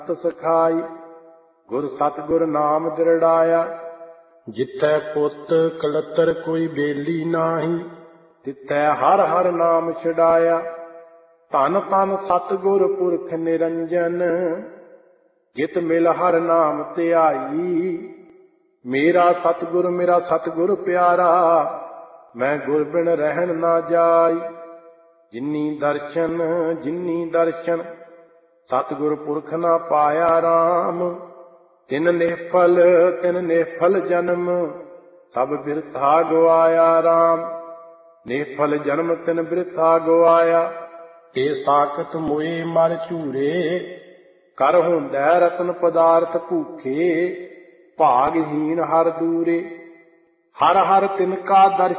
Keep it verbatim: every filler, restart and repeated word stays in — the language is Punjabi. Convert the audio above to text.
ਸਖਾਈ ਗੁਰ ਸਤਿਗੁਰ ਨਾਮ ਦਿਰੜਾਇਆ। ਜਿੱਥੈ ਪੁੱਤ ਕਲਤਰ ਕੋਈ ਬੇਲੀ ਨਾਹੀ, ਤਿੱਥੈ ਹਰ ਹਰ ਨਾਮ ਛਡਾਇਆ। ਧੰਨ ਧੰਨ ਸਤਿਗੁਰ ਪੁਰਖ ਨਿਰੰਜਨ, ਜਿਤ ਮਿਲ ਹਰ ਨਾਮ ਧਿਆਈ। ਮੇਰਾ ਸਤਿਗੁਰ ਮੇਰਾ ਸਤਿਗੁਰ ਪਿਆਰਾ, ਮੈਂ ਗੁਰ ਬਿਨ ਰਹਿਣ ਨਾ ਜਾਈ। ਜਿਨੀ ਦਰਸ਼ਨ ਜਿਨੀ ਦਰਸ਼ਨ ਸਤਿਗੁਰ ਪੁਰਖ ਨਾ ਪਾਇਆ ਰਾਮ। ਤਿਨ ਨਿਫਲ ਤਿਨ ਨਿਫਲ ਜਨਮ, ਸਭ ਬਿਰਥਾ ਗਵਾਇਆ ਰਾਮ। ਨਿਫਲ ਜਨਮ ਤਿਨ ਬਿਰਥਾ ਗਵਾਇਆ। ਇਹ ਸਾਖਤ ਮੋਏ ਮਰ ਝੂਰੇ, ਕਰ ਹੁੰਦੈ ਰਤਨ ਪਦਾਰਥ ਭੂਖੇ। ਭਾਗਹੀਨ ਹਰ ਦੂਰੇ, ਹਰ ਹਰ ਤਿਨ ਕਾ ਦਰਸ਼ਨ